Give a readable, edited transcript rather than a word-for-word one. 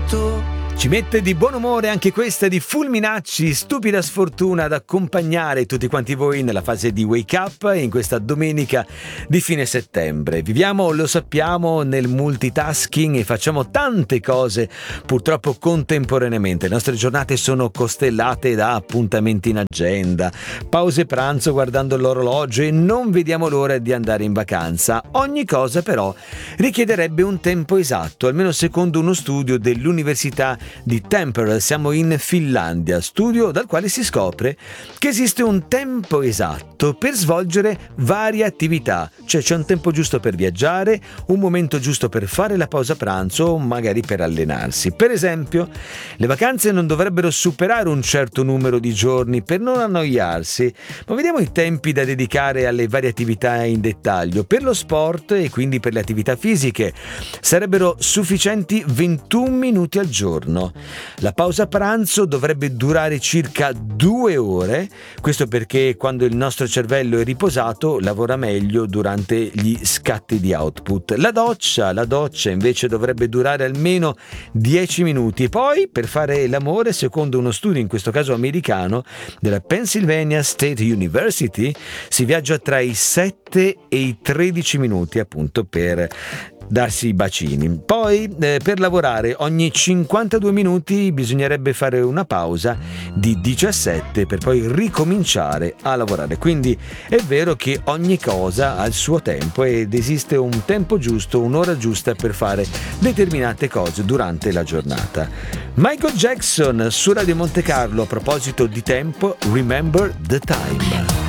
tutto. Ci mette di buon umore anche questa di Fulminacci, Stupida sfortuna, ad accompagnare tutti quanti voi nella fase di Wake Up in questa domenica di fine settembre. Viviamo, lo sappiamo, nel multitasking e facciamo tante cose purtroppo contemporaneamente. Le nostre giornate sono costellate da appuntamenti in agenda, pause pranzo guardando l'orologio e non vediamo l'ora di andare in vacanza. Ogni cosa però richiederebbe un tempo esatto, almeno secondo uno studio dell'Università di Tampere. Siamo in Finlandia, studio dal quale si scopre che esiste un tempo esatto per svolgere varie attività, cioè c'è un tempo giusto per viaggiare, un momento giusto per fare la pausa pranzo o magari per allenarsi. Per esempio, le vacanze non dovrebbero superare un certo numero di giorni per non annoiarsi, ma vediamo i tempi da dedicare alle varie attività in dettaglio. Per lo sport e quindi per le attività fisiche sarebbero sufficienti 21 minuti al giorno. La pausa pranzo dovrebbe durare circa 2 ore, questo perché quando il nostro cervello è riposato lavora meglio durante gli scatti di output. La doccia invece dovrebbe durare almeno 10 minuti e poi per fare l'amore, secondo uno studio in questo caso americano della Pennsylvania State University, si viaggia tra i 7 e i 13 minuti appunto per darsi i bacini. Poi per lavorare ogni 52 minuti bisognerebbe fare una pausa di 17 per poi ricominciare a lavorare. Quindi è vero che ogni cosa ha il suo tempo ed esiste un tempo giusto, un'ora giusta per fare determinate cose durante la giornata. Michael Jackson su Radio Monte Carlo, a proposito di tempo, Remember the Time.